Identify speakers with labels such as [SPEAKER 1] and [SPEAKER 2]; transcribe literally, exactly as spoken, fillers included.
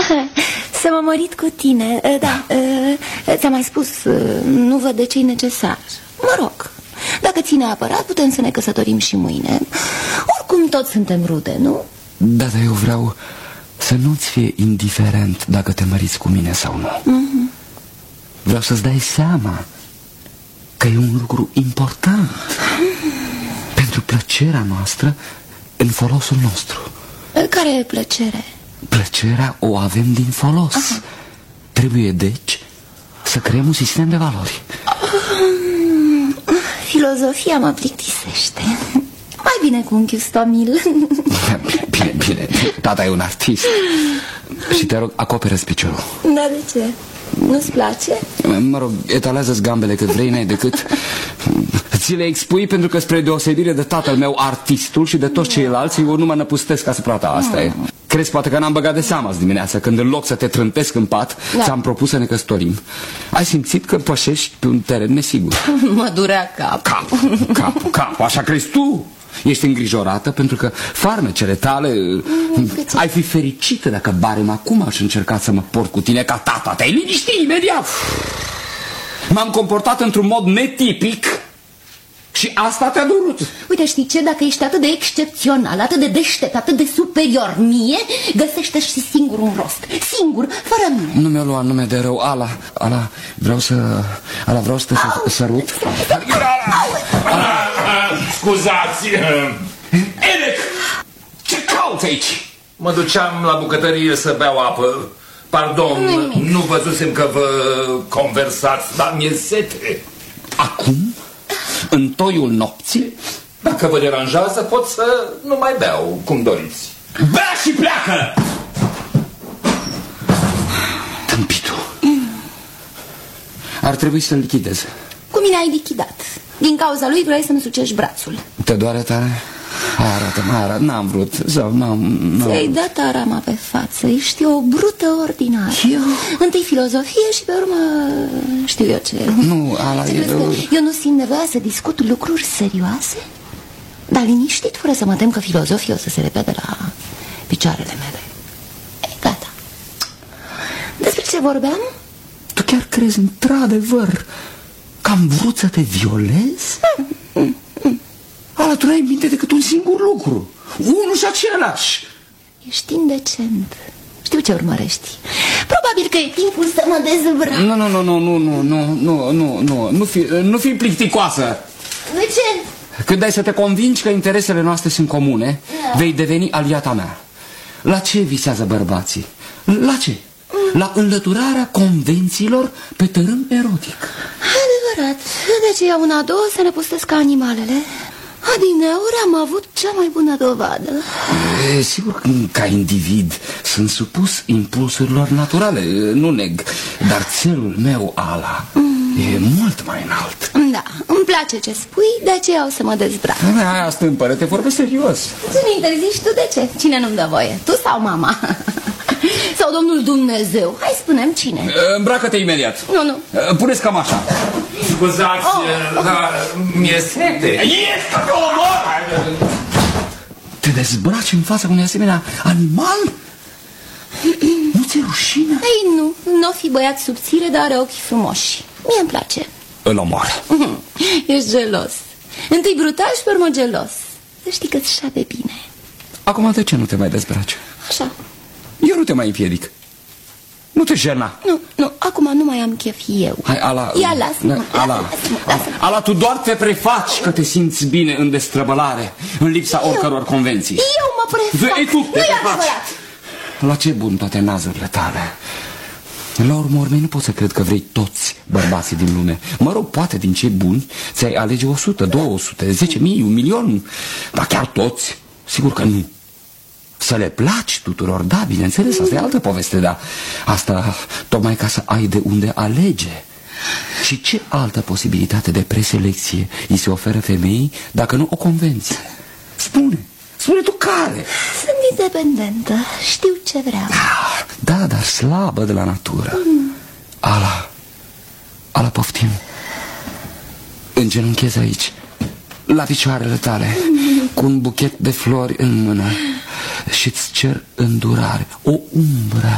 [SPEAKER 1] Să mă mărit cu tine. Da, ți-am mai spus, nu văd de ce e necesar. Mă rog, dacă ține apărat, putem să ne căsătorim și mâine. Oricum toți suntem rude, nu?
[SPEAKER 2] Da, dar eu vreau să nu-ți fie indiferent dacă te măriți cu mine sau nu. uh-huh. Vreau să-ți dai seama că e un lucru important uh-huh. pentru plăcerea noastră, în folosul nostru.
[SPEAKER 1] Care e plăcere?
[SPEAKER 2] Plăcerea o avem din folos. uh-huh. Trebuie, deci, să creăm un sistem de valori.
[SPEAKER 1] uh, Filozofia mă plictisește. Mai bine cu unchiul Stomil.
[SPEAKER 2] Bine, bine, tata e un artist. Și te rog, acoperă-ți piciorul.
[SPEAKER 1] Da, de ce? Nu-ți place?
[SPEAKER 2] Mă rog, etalează-ți gambele cât vrei, n-ai decât. Ți le expui pentru că, spre deosebire de tatăl meu, artistul, și de toți ceilalți, eu nu mă năpustesc asupra ta. Asta e. Crezi poate că n-am băgat de seama azi dimineața, când în loc să te trântesc în pat, da. ți-am propus să ne căsătorim. Ai simțit că pășești pe un teren nesigur.
[SPEAKER 1] Mă durea cap.
[SPEAKER 2] Cap, cap, cap, așa crezi tu? Ești îngrijorată pentru că farmecele tale... Ai fi fericită dacă barem acum aș încerca să mă port cu tine ca tata. Te-ai liniștit imediat. M-am comportat într-un mod netipic și asta te-a durut.
[SPEAKER 1] Uite, știi ce? Dacă ești atât de excepțional, atât de deștept, atât de superior mie, găsește și singur un rost. Singur, fără mine.
[SPEAKER 2] Nu mi-o lua nume de rău. Ala, ala, vreau să... Ala, vreau să te sărut.
[SPEAKER 3] Scuzați, Elec, ce cauți aici? Mă duceam la bucătărie să beau apă. Pardon, nu, nu văzusem că vă conversați, dar mi-e sete.
[SPEAKER 2] Acum? În toiul nopții?
[SPEAKER 3] Dacă vă deranjează, pot să nu mai beau, cum doriți. Bea și pleacă!
[SPEAKER 2] Tâmpitul. Ar trebui să-l lichidez.
[SPEAKER 1] Cu mine ai lichidat. Din cauza lui vrei să-mi sucești brațul.
[SPEAKER 2] Te doare tare? Arată-mă, arată, n-am vrut.
[SPEAKER 1] Ți-ai dat arama pe față. Ești o brută ordinară.
[SPEAKER 2] Eu?
[SPEAKER 1] Întâi filozofie și pe urmă știu eu ce.
[SPEAKER 2] Nu, ala eu...
[SPEAKER 1] Eu nu simt nevoia să discut lucruri serioase? Dar liniștit, fără să mă tem că filozofia o să se repede la picioarele mele. E, gata. Despre ce vorbeam?
[SPEAKER 2] Tu chiar crezi într-adevăr că am vrut să te violez?
[SPEAKER 1] Mm, mm.
[SPEAKER 2] Ala, tu n-ai minte decât un singur lucru. Unul și același.
[SPEAKER 1] Ești indecent. Știu ce urmărești. Probabil că e timpul să mă dezbrac.
[SPEAKER 2] Nu, nu, nu, nu, nu, nu, nu, nu, nu, nu, nu fi, nu fi plicticoasă.
[SPEAKER 1] De ce?
[SPEAKER 2] Când ai să te convingi că interesele noastre sunt comune, da. vei deveni aliata mea. La ce visează bărbații? La ce? La înlăturarea convențiilor pe tărâm erotic.
[SPEAKER 1] Adevărat. Deci iau una, două să ne pustesc ca animalele. Adineauri am avut cea mai bună dovadă.
[SPEAKER 2] E, sigur că ca individ sunt supus impulsurilor naturale, nu neg. Dar țelul meu, Ala, mm. e mult mai înalt.
[SPEAKER 1] Da, îmi place ce spui, de aceea o să mă dezbrac.
[SPEAKER 2] Aia, stâmpără, te vorbesc serios.
[SPEAKER 1] Să-mi interzici tu de ce? Cine nu-mi dă voie? Tu sau mama? Sau domnul Dumnezeu? Hai, spune-mi cine.
[SPEAKER 2] Îmbracă-te imediat.
[SPEAKER 1] Nu, nu.
[SPEAKER 2] Pune-ți cam așa.
[SPEAKER 3] Scuzați, oh. dar mi-e sete.
[SPEAKER 2] Este pe omor! Te dezbraci în fața unui asemenea animal? Nu ți-e rușine?
[SPEAKER 1] Ei, nu. Nu fi băiat subțire, dar are ochi frumoși. Mie-mi place.
[SPEAKER 2] Îl omor.
[SPEAKER 1] Ești gelos. Întâi brutal și pe urmă gelos. Să știi că-ți șape bine.
[SPEAKER 2] Acum de ce nu te mai dezbraci?
[SPEAKER 1] Așa.
[SPEAKER 2] Eu nu te mai împiedic. Nu te jena.
[SPEAKER 1] Nu, nu, acum nu mai am chef eu.
[SPEAKER 2] Hai, Ala.
[SPEAKER 1] Ia, lasă-mă,
[SPEAKER 2] Ala,
[SPEAKER 1] lasă-mă, lasă-mă.
[SPEAKER 2] Ala, tu doar te prefaci că te simți bine în destrăbălare, în lipsa eu, oricăror convenții.
[SPEAKER 1] Eu mă prefac.
[SPEAKER 2] E, tu te
[SPEAKER 1] nu
[SPEAKER 2] prefaci. La ce bun toate nazurile tale? La urmă urmei nu pot să cred că vrei toți bărbații din lume. Mă rog, poate din cei buni ți-ai alege o sută, două sute, zece mii, un milion. Dar chiar toți? Sigur că nu. Să le placi tuturor, da, bineînțeles, asta e altă poveste, dar asta tocmai ca să ai de unde alege. Și ce altă posibilitate de preselecție îi se oferă femeii dacă nu o convenție? Spune, spune tu care?
[SPEAKER 1] Sunt independentă, știu ce vreau.
[SPEAKER 2] Da, dar slabă de la natură. mm. Ala, Ala, poftim. Îngenunchez aici, la picioarele tale, mm. cu un buchet de flori în mână, și-ți cer îndurare, o umbră